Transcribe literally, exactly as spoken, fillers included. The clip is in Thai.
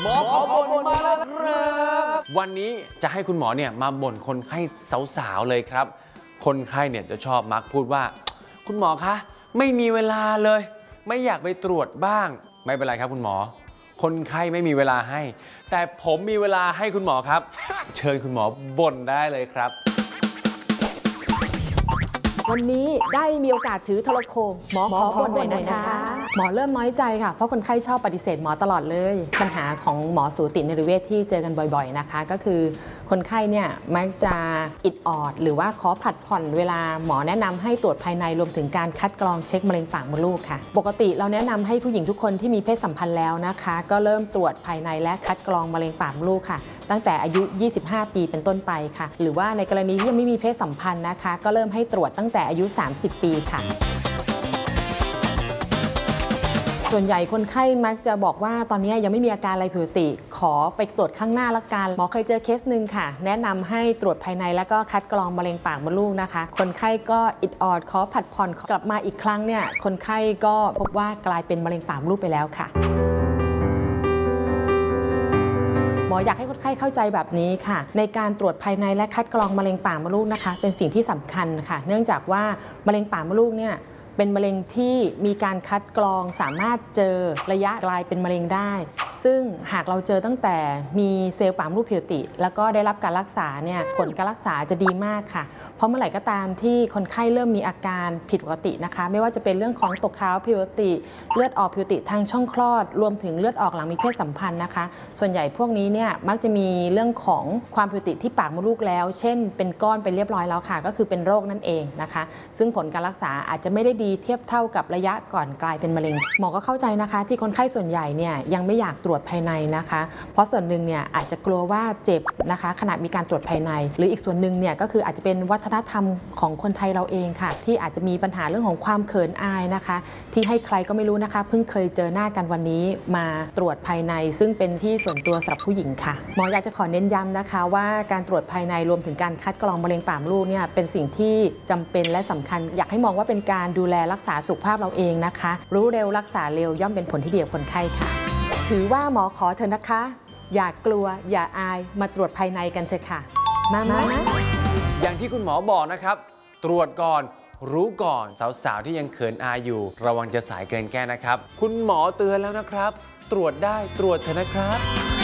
หมอขอบ่นมาแล้วครับวันนี้จะให้คุณหมอเนี่ยมาบ่นคนไข้สาวๆเลยครับคนไข้เนี่ยจะชอบมักพูดว่าคุณหมอคะไม่มีเวลาเลยไม่อยากไปตรวจบ้างไม่เป็นไรครับคุณหมอคนไข้ไม่มีเวลาให้แต่ผมมีเวลาให้คุณหมอครับเชิญคุณหมอบ่นได้เลยครับวันนี้ได้มีโอกาสถือโทรโขงหมอขอบ่นหน่อยนะคะหมอเริ่มน้อยใจค่ะเพราะคนไข้ชอบปฏิเสธหมอตลอดเลยปัญหาของหมอสูตินรีเวชที่เจอกันบ่อยๆนะคะก็คือคนไข้เนี่ยมักจะอิดออดหรือว่าขอผลัดผ่อนเวลาหมอแนะนำให้ตรวจภายในรวมถึงการคัดกรองเช็คมะเร็งปากมดลูกค่ะปกติเราแนะนำให้ผู้หญิงทุกคนที่มีเพศสัมพันธ์แล้วนะคะก็เริ่มตรวจภายในและคัดกรองมะเร็งปากมดลูกค่ะตั้งแต่อายุยี่สิบห้าปีเป็นต้นไปค่ะหรือว่าในกรณีที่ยังไม่มีเพศสัมพันธ์นะคะก็เริ่มให้ตรวจตั้งแต่อายุสามสิบปีค่ะส่วนใหญ่คนไข้มักจะบอกว่าตอนนี้ยังไม่มีอาการอะไรผิดปกติขอไปตรวจข้างหน้าละกันหมอเคยเจอเคสหนึ่งค่ะแนะนำให้ตรวจภายในแล้วก็คัดกรองมะเร็งปากมดลูกนะคะคนไข้ก็อิดออดขอผัดผ่อนกลับมาอีกครั้งเนี่ยคนไข้ก็พบว่ากลายเป็นมะเร็งปากมดลูกไปแล้วค่ะหมออยากให้คนไข้เข้าใจแบบนี้ค่ะในการตรวจภายในและคัดกรองมะเร็งปากมดลูกนะคะเป็นสิ่งที่สำคัญค่ะเนื่องจากว่ามะเร็งปากมดลูกเนี่ยเป็นมะเร็งที่มีการคัดกรองสามารถเจอระยะกลายเป็นมะเร็งได้ซึ่งหากเราเจอตั้งแต่มีเซลล์ปากมดลูกผิดปกติแล้วก็ได้รับการรักษาเนี่ยผลการรักษาจะดีมากค่ะเพราะเมื่อไหร่ก็ตามที่คนไข้เริ่มมีอาการผิดปกตินะคะไม่ว่าจะเป็นเรื่องของตกขาวผิดปกติเลือดออกผิดปกติทางช่องคลอดรวมถึงเลือดออกหลังมีเพศสัมพันธ์นะคะส่วนใหญ่พวกนี้เนี่ยมักจะมีเรื่องของความผิดปกติที่ปากมดลูกแล้วเช่นเป็นก้อนไปเรียบร้อยแล้วค่ะก็คือเป็นโรคนั่นเองนะคะซึ่งผลการรักษาอาจจะไม่ได้ดีเทียบเท่ากับระยะก่อนกลายเป็นมะเร็งหมอก็เข้าใจนะคะที่คนไข้ส่วนใหญ่เนี่ยยังไม่อยากตรวจภายในนะคะเพราะส่วนหนึ่งเนี่ยอาจจะกลัวว่าเจ็บนะคะขณะมีการตรวจภายในหรืออีกส่วนหนึ่งเนี่ยก็คืออาจจะเป็นวัฒนธรรมของคนไทยเราเองค่ะที่อาจจะมีปัญหาเรื่องของความเขินอายนะคะที่ให้ใครก็ไม่รู้นะคะเพิ่งเคยเจอหน้ากันวันนี้มาตรวจภายในซึ่งเป็นที่ส่วนตัวสำหรับผู้หญิงค่ะหมออยากจะขอเน้นย้ำนะคะว่าการตรวจภายในรวมถึงการคัดกรองมะเร็งปากมดลูกเนี่ยเป็นสิ่งที่จำเป็นและสำคัญอยากให้มองว่าเป็นการดูแลรักษาสุขภาพเราเองนะคะรู้เร็วรักษาเร็วย่อมเป็นผลที่ดีกับคนไข้ค่ะถือว่าหมอขอเถอะนะคะอย่ากลัวอย่าอายมาตรวจภายในกันเถอะค่ะมามานะอย่างที่คุณหมอบอกนะครับตรวจก่อนรู้ก่อนสาวๆที่ยังเขินอายอยู่ระวังจะสายเกินแก้นะครับคุณหมอเตือนแล้วนะครับตรวจได้ตรวจเถอะนะครับ